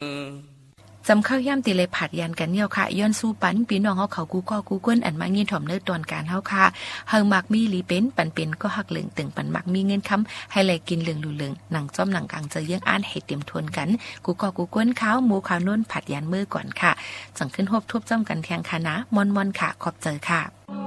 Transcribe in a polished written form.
จำเข้าย่ำตีเลยผัดยันกันเยี่ยวค่ะย้อนสู้ปันปีน้องเฮาเขากูก็กูก้นอันมายินถ่อมเนื้อตอนการเฮาค่ะเฮามักมีลีเป็นปันเป็นก็หักเหลืองตึงปันมักมีเงินค้ำให้ไหลกินเหลืองหลูเหลืองหนังจ้อมหนังกลางจะเยี่ยงอ่านให้เต็มทวนกันกูก็กูก้นข้าวหมูข้าวนุ่นผัดยันมือก่อนค่ะจังขึ้นฮบทุบจ้อมกันแทงค่ะนะมอนค่ะขอบเจอค่ะ